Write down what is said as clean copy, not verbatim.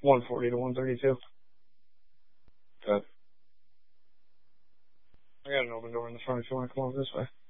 140 to 132. Okay. I got an open door in the front if you want to come over this way.